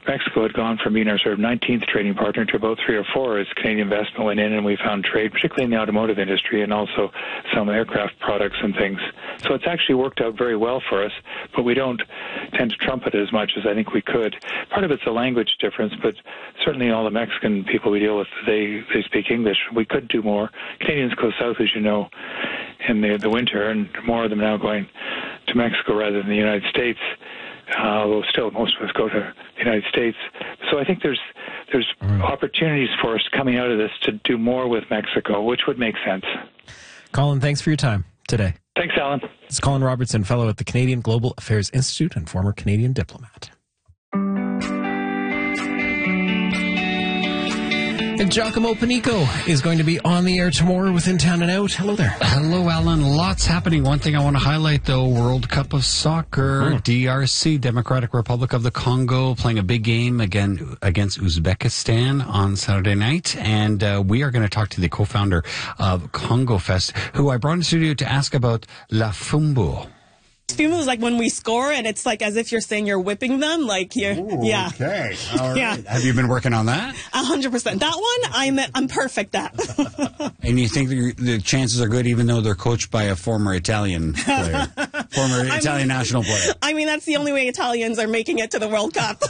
Mexico had gone from being our sort of 19th trading partner to about 3 or 4 as Canadian investment went in, and we found trade, particularly in the automotive industry and also some aircraft products and things. So it's actually worked out very well for us, but we don't tend to trumpet as much as I think we could. Part of it's a language difference, but certainly all the Mexican people we deal with, they speak English. We could do more. Canadians go south, as you know, in the winter, and more of them now going to Mexico rather than the United States, although still most of us go to the United States. So I think there's opportunities for us coming out of this to do more with Mexico, which would make sense. Colin, thanks for your time today. Thanks, Alan. This is Colin Robertson, fellow at the Canadian Global Affairs Institute and former Canadian diplomat. And Giacomo Panico is going to be on the air tomorrow with In Town and Out. Hello there. Hello, Alan. Lots happening. One thing I want to highlight, though, World Cup of Soccer, DRC, Democratic Republic of the Congo, playing a big game again against Uzbekistan on Saturday night. And we are going to talk to the co-founder of Congo Fest, who I brought in studio to ask about La Fumbo. Fumbo is like when we score, and it's like as if you're saying you're whipping them, like you're, yeah. Okay. All right. Yeah. Have you been working on that? 100%. That one, I'm perfect at. And you think the chances are good, even though they're coached by a former Italian player, Italian national player? I mean, that's the only way Italians are making it to the World Cup.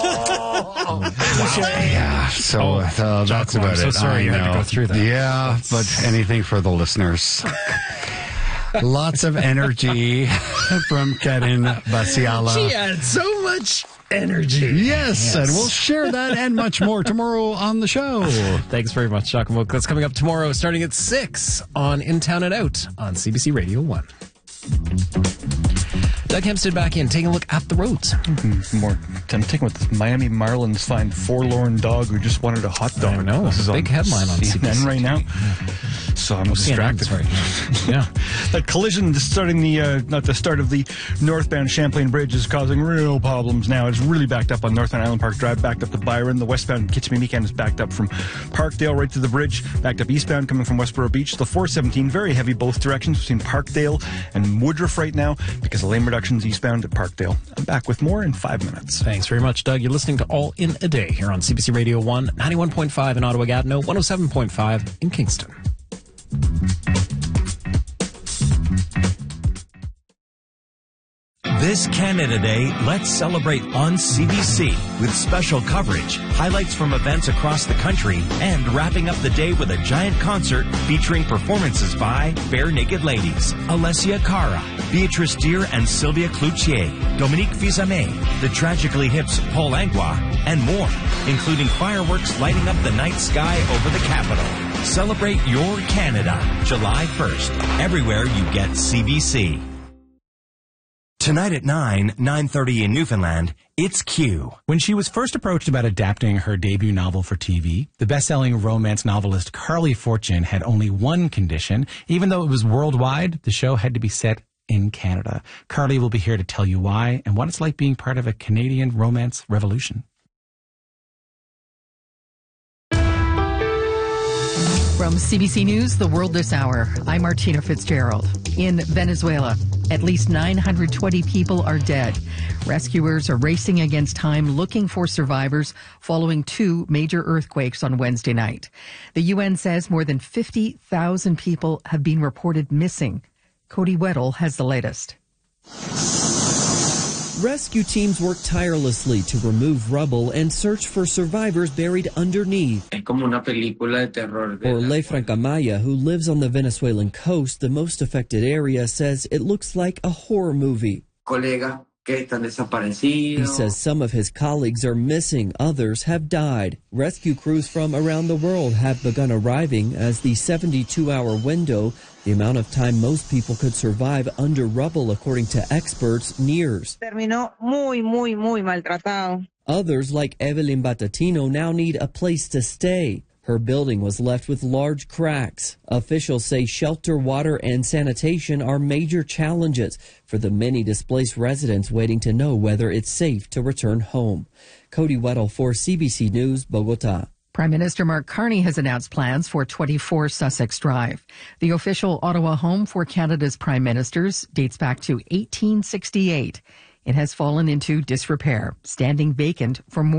Yeah. So that's about it. I'm so sorry you had to go through that. Yeah, but anything for the listeners. Lots of energy from Karen Basiala. She had so much energy. Yes, and we'll share that and much more tomorrow on the show. Thanks very much, Giacomo. That's coming up tomorrow, starting at 6 on In Town and Out on CBC Radio 1. Doug Hempstead back in, taking a look at the roads. More tempting with the Miami Marlins find forlorn dog who just wanted a hot dog. I know. This is Big headline on CNN CBC right now. So I'm distracted. Sorry. Yeah. That collision starting not the start of the northbound Champlain Bridge is causing real problems now. It's really backed up on Northbound Island Park Drive, backed up to Byron. The westbound Kitsimimikan is backed up from Parkdale right to the bridge, backed up eastbound coming from Westboro Beach. The 417, very heavy both directions between Parkdale and Woodruff right now because of lane reductions eastbound at Parkdale. I'm back with more in 5 minutes. Thanks very much, Doug. You're listening to All in a Day here on CBC Radio 1, 91.5 in Ottawa-Gatineau, 107.5 in Kingston. This Canada Day, let's celebrate on CBC with special coverage, highlights from events across the country, and wrapping up the day with a giant concert featuring performances by Bare Naked Ladies, Alessia Cara, Beatrice Deer and Sylvia Cloutier, Dominique Fils-Aimé, the Tragically Hip's Paul Angua, and more, including fireworks lighting up the night sky over the capital. Celebrate your Canada, July 1st, everywhere you get CBC. Tonight at 9:30 in Newfoundland, it's Q. When she was first approached about adapting her debut novel for TV, the best-selling romance novelist Carly Fortune had only one condition. Even though it was worldwide, the show had to be set in Canada. Carly will be here to tell you why and what it's like being part of a Canadian romance revolution. From CBC News, The World This Hour, I'm Martina Fitzgerald. In Venezuela, at least 920 people are dead. Rescuers are racing against time looking for survivors following 2 major earthquakes on Wednesday night. The UN says more than 50,000 people have been reported missing. Cody Weddle has the latest. Rescue teams work tirelessly to remove rubble and search for survivors buried underneath. Orle Francamaya, who lives on the Venezuelan coast, the most affected area, says it looks like a horror movie. He says some of his colleagues are missing, others have died. Rescue crews from around the world have begun arriving as the 72-hour window, the amount of time most people could survive under rubble, according to experts, nears. Others, like Evelyn Batatino, now need a place to stay. Her building was left with large cracks. Officials say shelter, water, and sanitation are major challenges for the many displaced residents waiting to know whether it's safe to return home. Cody Weddle for CBC News, Bogota. Prime Minister Mark Carney has announced plans for 24 Sussex Drive. The official Ottawa home for Canada's prime ministers dates back to 1868. It has fallen into disrepair, standing vacant for more